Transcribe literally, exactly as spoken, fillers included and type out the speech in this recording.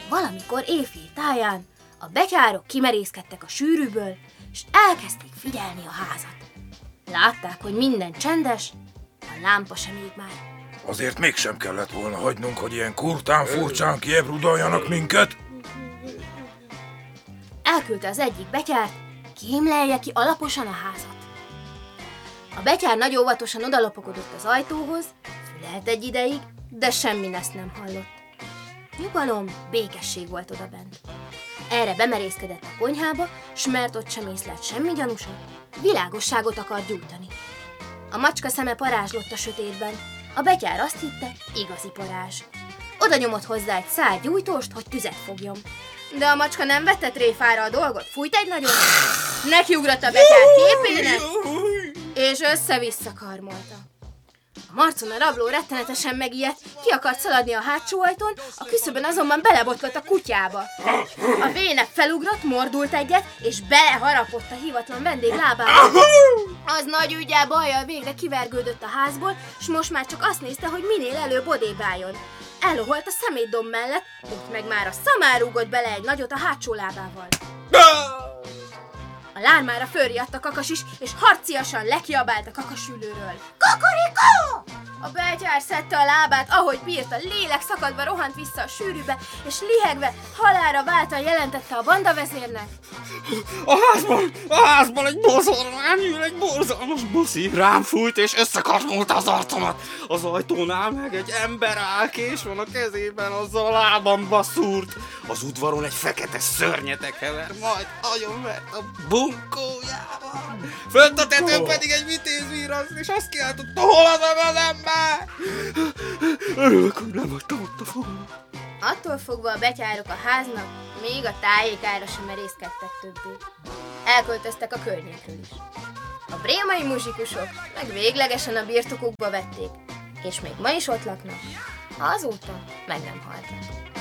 Valamikor éjfél táján a betyárok kimerészkedtek a sűrűből, és elkezdték figyelni a házat. Látták, hogy minden csendes, a lámpa sem ég már. Azért mégsem kellett volna hagynunk, hogy ilyen kurtán furcsán kiebrudaljanak minket. Elküldte az egyik betyárt, kémlelje ki alaposan a házat. A betyár nagy óvatosan odalopakodott az ajtóhoz, fülelt egy ideig, de semmi ezt nem hallott. Nyugalom, békesség volt odabent. Erre bemerészkedett a konyhába, s mert ott sem észlelt semmi gyanúsat, világosságot akart gyújtani. A macska szeme parázslott a sötétben, a betyár azt hitte, igazi parázs. Oda nyomott hozzá egy szál gyújtóst, hogy tüzet fogjon. De a macska nem vette tréfára a dolgot, fújt egy nagyot, nekiugrott a betyár képének, és össze-vissza karmolta. A marcon a rabló rettenetesen megijedt, ki akart szaladni a hátsó ajtón, a küszöbön azonban belebotlott a kutyába. A vénep felugrott, mordult egyet, és beleharapott a hivatlan vendég lábába. Az nagy ügyel bajjal végre kivergődött a házból, s most már csak azt nézte, hogy minél előbb odébb álljon. Elloholt a szemétdomb mellett, ott meg már a szamár rúgott bele egy nagyot a hátsó lábával. A lármára fölriadt a kakas is, és harciasan lekiabált a kakasülőről. Kakarikó! A betyár szedte a lábát, ahogy bírta, lélek szakadva rohant vissza a sűrűbe, és lihegve, halálra váltan jelentette a bandavezérnek. A házban, a házban egy bozormány ül, egy borzalmas buszi. Rám fújt és összekarmolta az arcomat. Az ajtónál meg egy ember áll, kés van a kezében, azzal a lábamba szúrt. Az udvaron egy fekete szörnyetek hever, majd agyonvert a bunkójával. Fönt a tetőn pedig egy vitézvírasz, és azt kiáltotta, hol az az ember? Örülök, hogy nem hagytam ott a fogamat. Attól fogva a betyárok a háznak még a tájékára sem merészkedtek többé. Elköltöztek a környékről is. A brémai muzsikusok meg véglegesen a birtokukba vették, és még ma is ott laknak, azóta meg nem haltak.